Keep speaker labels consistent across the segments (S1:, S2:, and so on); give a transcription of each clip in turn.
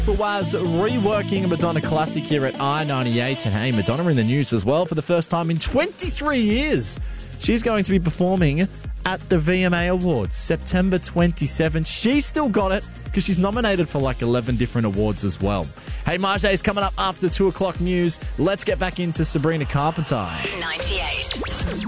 S1: Was reworking a Madonna classic here at I-98. And hey, Madonna in the news as well for the first time in 23 years. She's going to be performing at the VMA Awards, September 27th. She's still got it because she's nominated for like 11 different awards as well. Hey, Marjay is coming up after 2 o'clock news. Let's get back into Sabrina Carpenter.
S2: 98.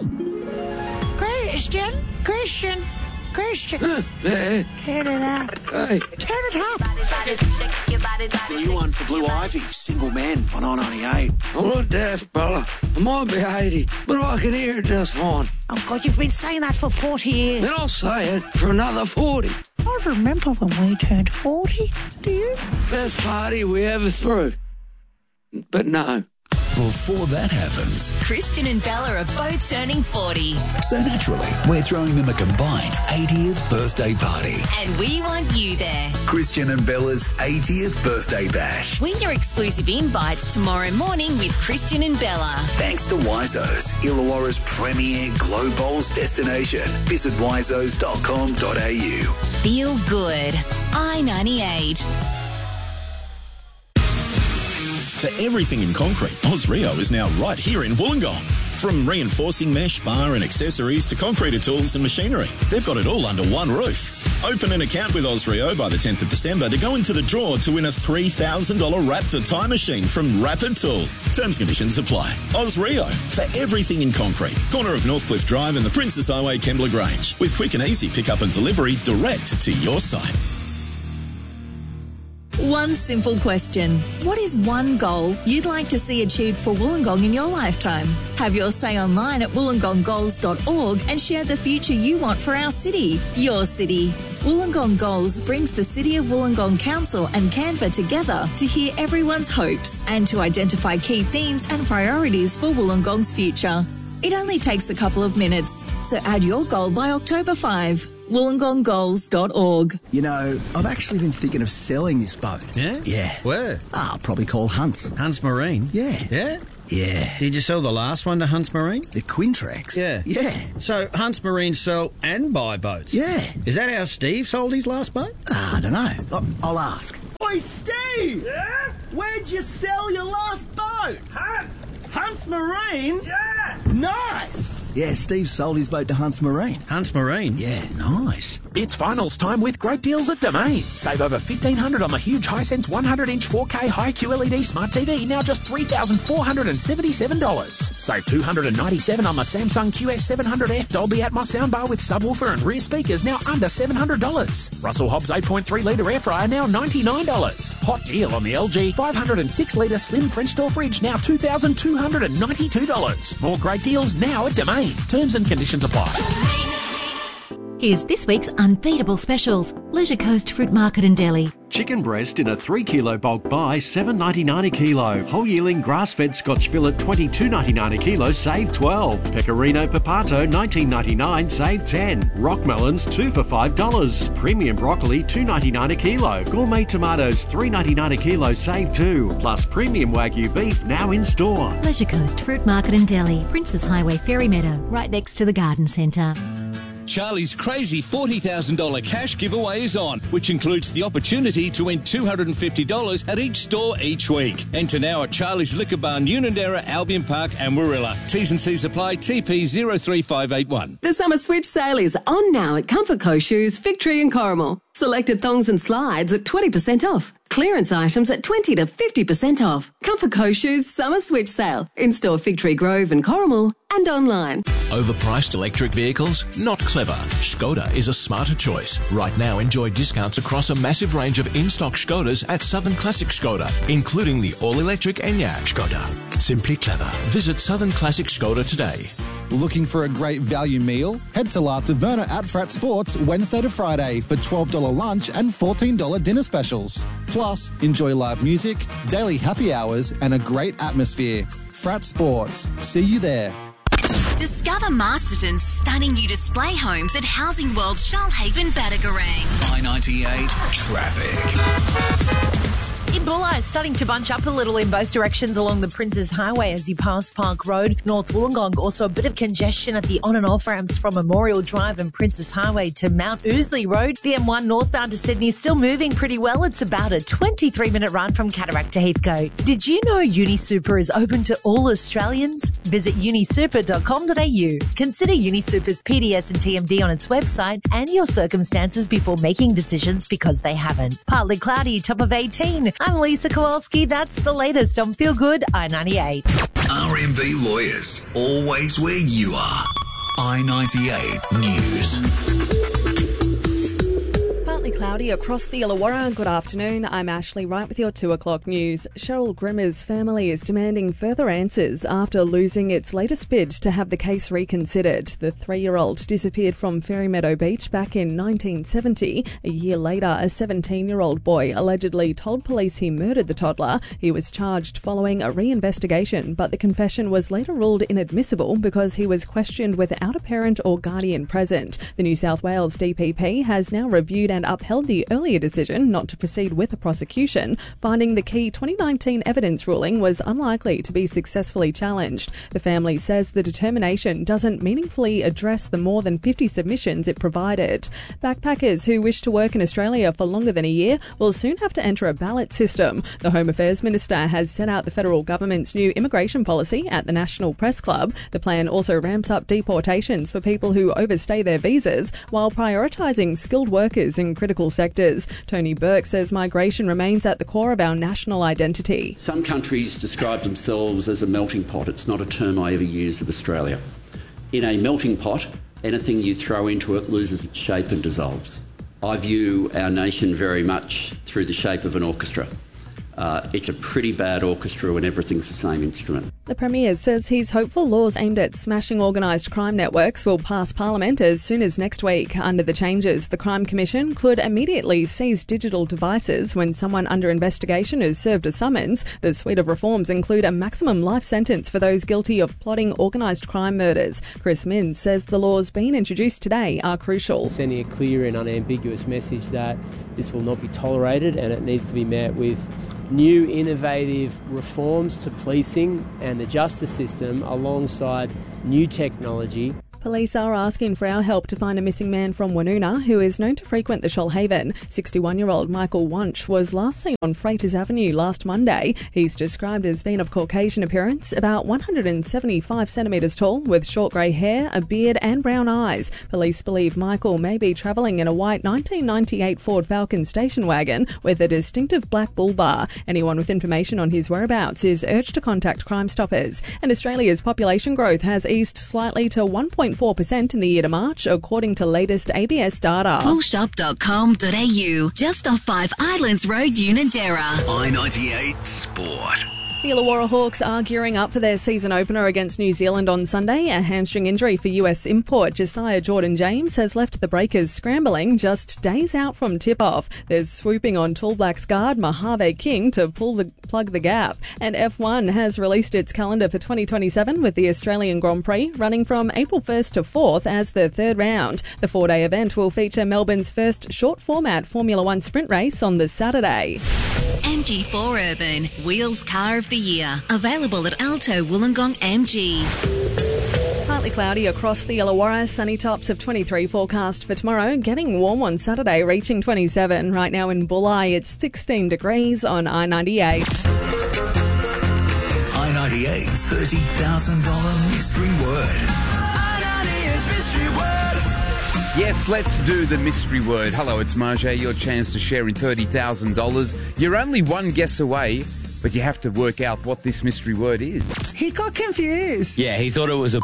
S3: Christian. Turn it up.
S4: Hey.
S3: Turn it up.
S5: It's the new one for Blue Ivy, Single Men on I-98.
S4: I'm not deaf, Bella. I might be 80, but I can hear just fine.
S3: Oh, God, you've been saying that for 40 years.
S4: Then I'll say it for another 40.
S3: I remember when we turned 40. Do you?
S4: Best party we ever threw. But no.
S6: Before that happens,
S2: Christian and Bella are both turning 40.
S6: so naturally, we're throwing them a combined 80th birthday party.
S2: And we want you there.
S6: Christian and Bella's 80th birthday bash.
S2: Win your exclusive invites tomorrow morning with Christian and Bella.
S6: Thanks to Wizo's, Illawarra's premier Glow Bowls destination. Visit wizos.com.au.
S2: Feel good. I-98.
S7: For everything in concrete, Osrio is now right here in Wollongong. From reinforcing mesh, bar and accessories to concreter tools and machinery, they've got it all under one roof. Open an account with Osrio by the 10th of December to go into the draw to win a $3,000 Raptor time machine from Rapid Tool. Terms and conditions apply. Osrio, for everything in concrete. Corner of Northcliffe Drive and the Princess Highway, Kembla Grange. With quick and easy pickup and delivery direct to your site.
S8: One simple question. What is one goal you'd like to see achieved for Wollongong in your lifetime? Have your say online at wollongonggoals.org and share the future you want for our city, your city. Wollongong Goals brings the City of Wollongong Council and Canva together to hear everyone's hopes and to identify key themes and priorities for Wollongong's future. It only takes a couple of minutes, so add your goal by October 5. wollongonggoals.org.
S9: You know, I've actually been thinking of selling this boat.
S10: Yeah?
S9: Yeah.
S10: Where?
S9: I'll probably call Hunts.
S10: Hunts Marine?
S9: Yeah.
S10: Yeah?
S9: Yeah.
S10: Did you sell the last one to Hunts Marine?
S9: The Quintrex?
S10: Yeah.
S9: Yeah.
S10: So Hunts Marine sell and buy boats?
S9: Yeah.
S10: Is that how Steve sold his last boat?
S9: I don't know. I'll ask.
S11: Oi, Steve!
S12: Yeah?
S11: Where'd you sell your last boat? Hunts Marine?
S12: Yeah!
S11: Nice!
S9: Yeah, Steve sold his boat to Hunts Marine.
S10: Hunts Marine?
S9: Yeah, nice.
S13: It's finals time with great deals at Domain. Save over $1,500 on the huge Hisense 100-inch 4K high-Q LED smart TV, now just $3,477. Save $297 on the Samsung QS700F Dolby Atmos soundbar with subwoofer and rear speakers, now under $700. Russell Hobbs 8.3-litre air fryer, now $99. Hot deal on the LG 506-litre slim French door fridge, now $2,292. More great deals now at Domain. Terms and conditions apply.
S14: Here's this week's unbeatable specials. Leisure Coast Fruit Market and Deli.
S15: Chicken breast in a 3 kilo bulk buy, $7.99 a kilo. Whole yearling grass-fed Scotch fillet, $22.99 a kilo, save 12. Pecorino Papato, $19.99, save 10. Rock melons, 2 for $5. Premium broccoli, $2.99 a kilo. Gourmet tomatoes, $3.99 a kilo, save 2. Plus premium Wagyu beef, now in store.
S14: Leisure Coast Fruit Market and Deli. Princes Highway, Ferry Meadow, right next to the Garden Centre.
S16: Charlie's crazy $40,000 cash giveaway is on, which includes the opportunity to win $250 at each store each week. Enter now at Charlie's Liquor Barn, Unanderra, Albion Park and Warilla. T's and C's apply. TP 03581.
S17: The summer switch sale is on now at Comfort Co Shoes, Fig Tree and Corrimal. Selected thongs and slides at 20% off. Clearance items at 20 to 50% off. Comfort Co Shoes Summer Switch Sale. In-store Fig Tree Grove and Corrimal and online.
S18: Overpriced electric vehicles? Not clever. Skoda is a smarter choice. Right now, enjoy discounts across a massive range of in-stock Skodas at Southern Classic Skoda, including the all-electric Enyaq. Skoda. Simply clever. Visit Southern Classic Skoda today.
S19: Looking for a great value meal? Head to La Taverna at Frat Sports Wednesday to Friday for $12 lunch and $14 dinner specials. Plus, enjoy live music, daily happy hours and a great atmosphere. Frat Sports. See you there.
S2: Discover Masterton's stunning new display homes at Housing World Shoalhaven, Batagaring.
S6: I-98 traffic.
S2: It
S12: Bulli is starting to bunch up a little in both directions along the Princes Highway as you pass Park Road, North Wollongong. Also a bit of congestion at the on and off ramps from Memorial Drive and Princes Highway to Mount Ousley Road. The M1 northbound to Sydney is still moving pretty well. It's about a 23-minute run from Cataract to Heathcote. Did you know UniSuper is open to all Australians? Visit unisuper.com.au. Consider UniSuper's PDS and TMD on its website and your circumstances before making decisions because they haven't. Partly cloudy, top of 18. I'm Lisa Kowalski. That's the latest on Feel Good I-98.
S6: RMB Lawyers, always where you are. I-98 News.
S20: Partly cloudy across the Illawarra. Good afternoon. I'm Ashley Wright with your 2 o'clock news. Cheryl Grimmer's family is demanding further answers after losing its latest bid to have the case reconsidered. The 3-year-old disappeared from Fairy Meadow Beach back in 1970. A year later, a 17-year-old boy allegedly told police he murdered the toddler. He was charged following a reinvestigation, but the confession was later ruled inadmissible because he was questioned without a parent or guardian present. The New South Wales DPP has now reviewed and upheld the earlier decision not to proceed with the prosecution, finding the key 2019 evidence ruling was unlikely to be successfully challenged. The family says the determination doesn't meaningfully address the more than 50 submissions it provided. Backpackers who wish to work in Australia for longer than a year will soon have to enter a ballot system. The Home Affairs Minister has set out the federal government's new immigration policy at the National Press Club. The plan also ramps up deportations for people who overstay their visas while prioritising skilled workers in critical sectors. Tony Burke says migration remains at the core of our national identity.
S21: Some countries describe themselves as a melting pot. It's not a term I ever use of Australia. In a melting pot, anything you throw into it loses its shape and dissolves. I view our nation very much through the shape of an orchestra. It's a pretty bad orchestra when everything's the same instrument.
S20: The Premier says he's hopeful laws aimed at smashing organised crime networks will pass Parliament as soon as next week. Under the changes, the Crime Commission could immediately seize digital devices when someone under investigation is served a summons. The suite of reforms include a maximum life sentence for those guilty of plotting organised crime murders. Chris Minns says the laws being introduced today are crucial.
S22: Sending a clear and unambiguous message that this will not be tolerated and it needs to be met with new innovative reforms to policing and the justice system alongside new technology.
S20: Police are asking for our help to find a missing man from Woonona who is known to frequent the Shoalhaven. 61-year-old Michael Wunsch was last seen on Freighter's Avenue last Monday. He's described as being of Caucasian appearance, about 175 centimetres tall, with short grey hair, a beard and brown eyes. Police believe Michael may be travelling in a white 1998 Ford Falcon station wagon with a distinctive black bull bar. Anyone with information on his whereabouts is urged to contact Crime Stoppers. And Australia's population growth has eased slightly to 1.4% in the year to March, according to latest ABS data.
S2: Fullshop.com.au, just off 5 Islands Road, Unanderra.
S6: I-98 Sport.
S20: The Illawarra Hawks are gearing up for their season opener against New Zealand on Sunday. A hamstring injury for US import Josiah Jordan-James has left the Breakers scrambling just days out from tip-off. There's swooping on Tall Blacks guard Mojave King to plug the gap. And F1 has released its calendar for 2027 with the Australian Grand Prix running from April 1st to 4th as the third round. The 4-day event will feature Melbourne's first short-format Formula One sprint race on the Saturday.
S2: MG4 Urban, Wheels Car of the Year. Available at Alto Wollongong MG.
S20: Partly cloudy across the Illawarra, sunny tops of 23 forecast for tomorrow, getting warm on Saturday, reaching 27. Right now in Bulli, it's 16 degrees on I-98.
S6: I-98's $30,000 mystery word.
S5: I-98's mystery word.
S23: Yes, let's do the mystery word. Hello, it's Marjay, your chance to share in $30,000. You're only one guess away, but you have to work out what this mystery word is.
S3: He got confused.
S24: Yeah, he thought it was a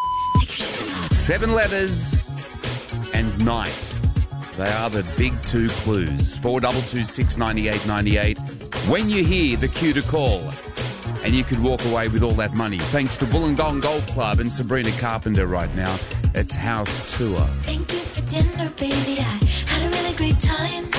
S23: 7 letters and night. They are the big 2 clues. 4226 9898. When you hear the cue to call, and you could walk away with all that money. Thanks to Wollongong Golf Club and Sabrina Carpenter right now. It's House Tour.
S25: Thank you for dinner, baby. I had a really great time.